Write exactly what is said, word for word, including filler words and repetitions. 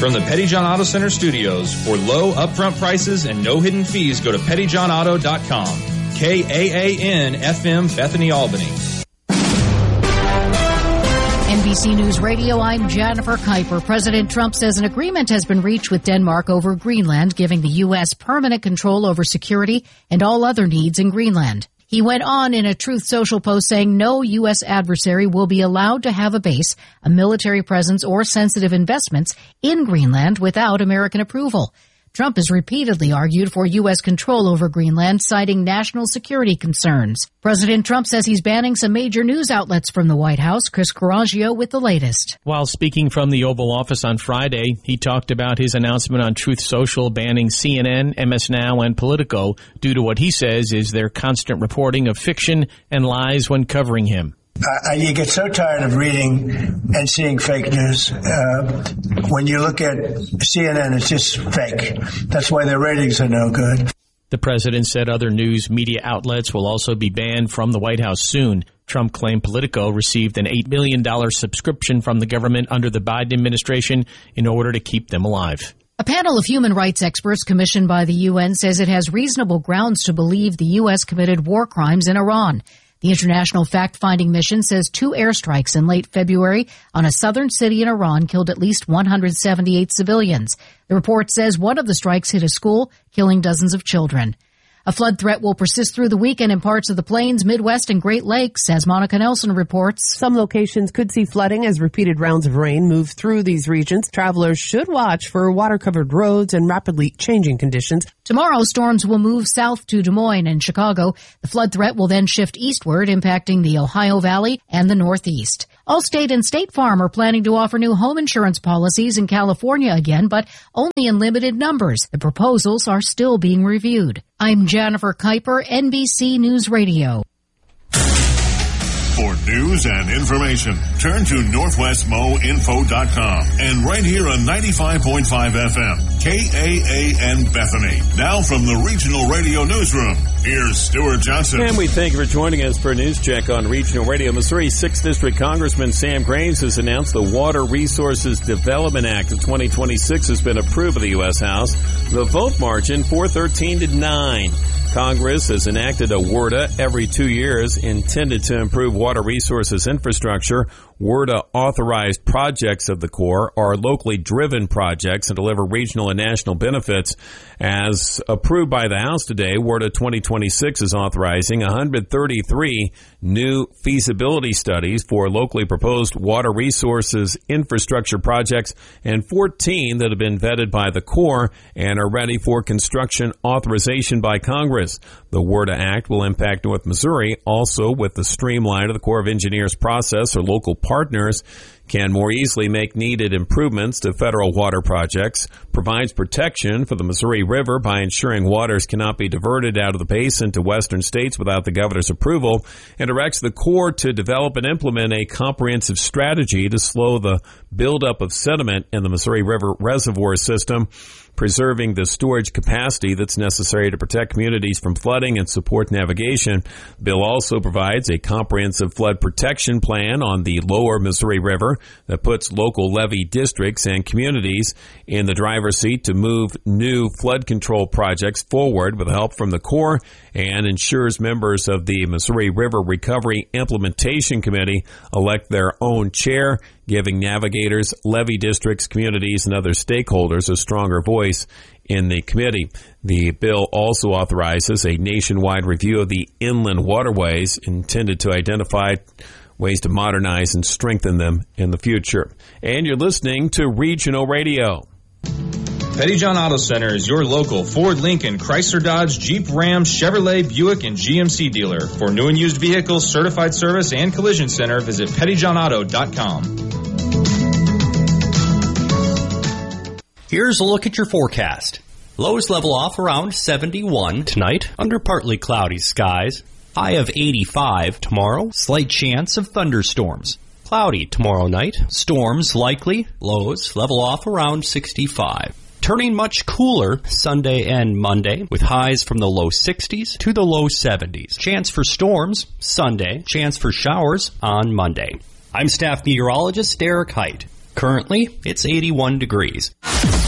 From the Petty John Auto Center studios, for low upfront prices and no hidden fees, go to petty john auto dot com. K A A N F M, Bethany, Albany. N B C News Radio, I'm Jennifer Kuiper. President Trump says an agreement has been reached with Denmark over Greenland, giving the U S permanent control over security and all other needs in Greenland. He went on in a Truth Social post saying no U S adversary will be allowed to have a base, a military presence, or sensitive investments in Greenland without American approval. Trump has repeatedly argued for U S control over Greenland, citing national security concerns. President Trump says he's banning some major news outlets from the White House. Chris Coraggio with the latest. While speaking from the Oval Office on Friday, he talked about his announcement on Truth Social banning C N N, M S Now, and Politico due to what he says is their constant reporting of fiction and lies when covering him. Uh, you get so tired of reading and seeing fake news. Uh, when you look at C N N, it's just fake. That's why their ratings are no good. The president said other news media outlets will also be banned from the White House soon. Trump claimed Politico received an eight million dollars subscription from the government under the Biden administration in order to keep them alive. A panel of human rights experts commissioned by the U N says it has reasonable grounds to believe the U S committed war crimes in Iran. The International Fact-Finding Mission says two airstrikes in late February on a southern city in Iran killed at least one hundred seventy-eight civilians. The report says one of the strikes hit a school, killing dozens of children. A flood threat will persist through the weekend in parts of the Plains, Midwest, and Great Lakes, as Monica Nelson reports. Some locations could see flooding as repeated rounds of rain move through these regions. Travelers should watch for water-covered roads and rapidly changing conditions. Tomorrow, storms will move south to Des Moines and Chicago. The flood threat will then shift eastward, impacting the Ohio Valley and the Northeast. Allstate and State Farm are planning to offer new home insurance policies in California again, but only in limited numbers. The proposals are still being reviewed. I'm Jennifer Kuiper, N B C News Radio. For news and information, turn to northwest mo info dot com and right here on ninety-five point five F M, K A A N Bethany. Now from the Regional Radio Newsroom, here's Stuart Johnson. And we thank you for joining us for a news check on Regional Radio. Missouri sixth District Congressman Sam Graves has announced the Water Resources Development Act of twenty twenty-six has been approved by the U S House. The vote margin, four thirteen to nine. Congress has enacted a W R D A every two years intended to improve water resources infrastructure. W R D A-authorized projects of the Corps are locally driven projects and deliver regional and national benefits. As approved by the House today, W R D A twenty twenty-six is authorizing one hundred thirty-three new feasibility studies for locally proposed water resources infrastructure projects and fourteen that have been vetted by the Corps and are ready for construction authorization by Congress. The W R D A Act will impact North Missouri. Also, with the streamline of the Corps of Engineers process, or local partners can more easily make needed improvements to federal water projects, provides protection for the Missouri River by ensuring waters cannot be diverted out of the basin to western states without the governor's approval, and directs the Corps to develop and implement a comprehensive strategy to slow the buildup of sediment in the Missouri River reservoir system, preserving the storage capacity that's necessary to protect communities from flooding and support navigation. Bill also provides a comprehensive flood protection plan on the lower Missouri River that puts local levee districts and communities in the driver's seat to move new flood control projects forward with help from the Corps, and ensures members of the Missouri River Recovery Implementation Committee elect their own chair, giving navigators, levee districts, communities, and other stakeholders a stronger voice in the committee. The bill also authorizes a nationwide review of the inland waterways intended to identify ways to modernize and strengthen them in the future. And you're listening to Regional Radio. Petty John Auto Center is your local Ford, Lincoln, Chrysler, Dodge, Jeep, Ram, Chevrolet, Buick, and G M C dealer. For new and used vehicles, certified service, and collision center, visit petty john auto dot com. Here's a look at your forecast. Lows level off around seventy-one tonight, under partly cloudy skies. High of eighty-five tomorrow, slight chance of thunderstorms. Cloudy tomorrow night, storms likely, lows level off around sixty-five. Turning much cooler Sunday and Monday, with highs from the low sixties to the low seventies. Chance for storms Sunday, chance for showers on Monday. I'm staff meteorologist Derek Height. Currently, it's eighty-one degrees.